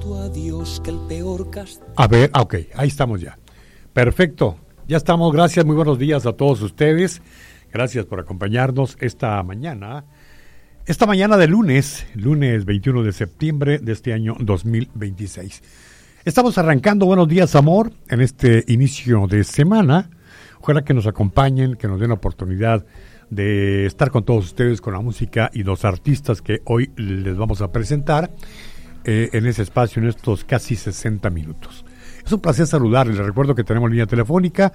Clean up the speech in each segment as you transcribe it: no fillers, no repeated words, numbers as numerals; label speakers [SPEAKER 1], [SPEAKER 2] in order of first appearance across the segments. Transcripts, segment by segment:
[SPEAKER 1] tu adiós que el peor castigo.
[SPEAKER 2] A ver, ok, ahí estamos ya. Perfecto, ya estamos, gracias, muy buenos días a todos ustedes. Gracias por acompañarnos esta mañana de lunes 21 de septiembre de este año 2026. Estamos arrancando Buenos Días, Amor, en este inicio de semana. Ojalá que nos acompañen, que nos den la oportunidad de estar con todos ustedes con la música y los artistas que hoy les vamos a presentar en ese espacio, en estos casi 60 minutos. Es un placer saludarles. Les recuerdo que tenemos línea telefónica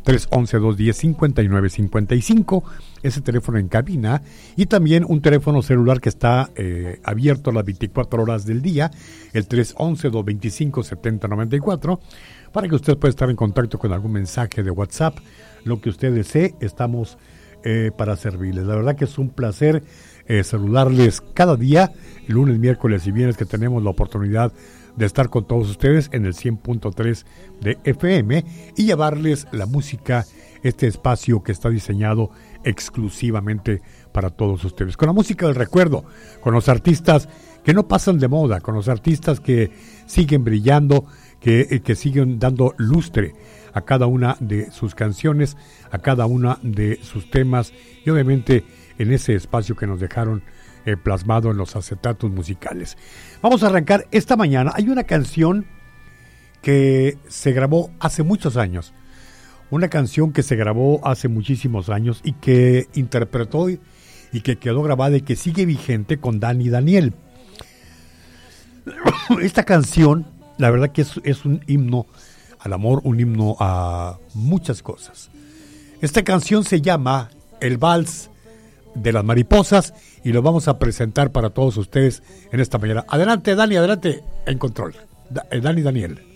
[SPEAKER 2] 311-210-5955, ese teléfono en cabina, y también un teléfono celular que está abierto a las 24 horas del día, el 311-225-7094, para que usted pueda estar en contacto con algún mensaje de WhatsApp, lo que usted desee. Estamos para servirles. La verdad que es un placer saludarles cada día, lunes, miércoles y viernes, que tenemos la oportunidad de estar con todos ustedes en el 100.3 de FM y llevarles la música, este espacio que está diseñado exclusivamente para todos ustedes. Con la música del recuerdo, con los artistas que no pasan de moda, con los artistas que siguen brillando, que siguen dando lustre a cada una de sus canciones, a cada una de sus temas, y obviamente en ese espacio que nos dejaron plasmado en los acetatos musicales. Vamos a arrancar esta mañana. Hay una canción que se grabó hace muchos años, una canción que se grabó hace muchísimos años y que interpretó y que quedó grabada y que sigue vigente con Dani Daniel. Esta canción, la verdad que es un himno al amor, un himno a muchas cosas. Esta canción se llama El Vals de las Mariposas y lo vamos a presentar para todos ustedes en esta mañana. Adelante, Dani, adelante en control. Dani Daniel.